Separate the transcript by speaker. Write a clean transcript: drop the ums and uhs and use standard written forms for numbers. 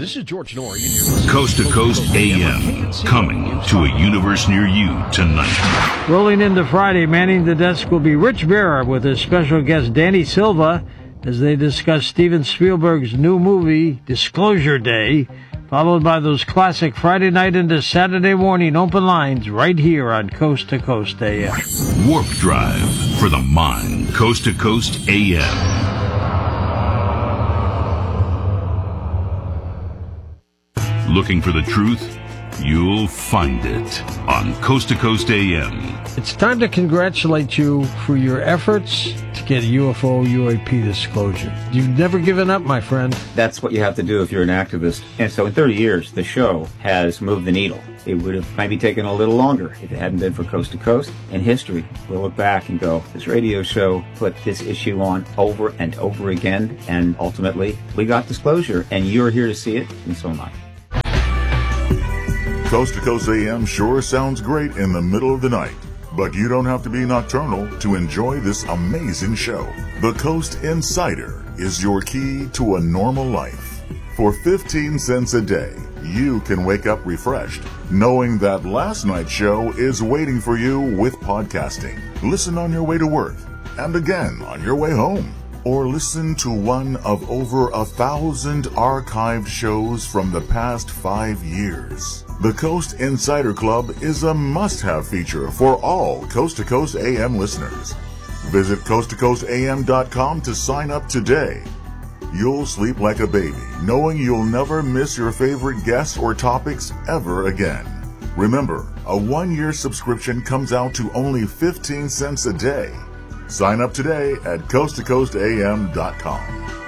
Speaker 1: This is George Noory, and you're listening
Speaker 2: Coast to Coast AM, coming to a universe near you tonight.
Speaker 3: Rolling into Friday, manning the desk will be Rich Berra with his special guest Danny Silva as they discuss Steven Spielberg's new movie, Disclosure Day, followed by those classic Friday night into Saturday morning open lines right here on Coast to Coast AM.
Speaker 2: Warp Drive for the mind. Coast to Coast AM. Looking for the truth? You'll find it on Coast to Coast AM.
Speaker 3: It's time to congratulate you for your efforts to get UFO UAP disclosure. You've never given up, my friend.
Speaker 4: That's what you have to do if you're an activist. And so in 30 years, the show has moved the needle. It would have maybe taken a little longer if it hadn't been for Coast to Coast. In history, we'll look back and go, this radio show put this issue on over and over again, and ultimately, we got disclosure, and you're here to see it, and so am I.
Speaker 5: Coast to Coast AM sure sounds great in the middle of the night, but you don't have to be nocturnal to enjoy this amazing show. The Coast Insider is your key to a normal life. For 15 cents a day, you can wake up refreshed, knowing that last night's show is waiting for you with podcasting. Listen on your way to work, and again on your way home. Or listen to one of over 1,000 archived shows from the past 5 years. The Coast Insider Club is a must-have feature for all Coast to Coast AM listeners. Visit coasttocoastam.com to sign up today. You'll sleep like a baby, knowing you'll never miss your favorite guests or topics ever again. Remember, a 1-year subscription comes out to only 15 cents a day. Sign up today at coasttocoastam.com.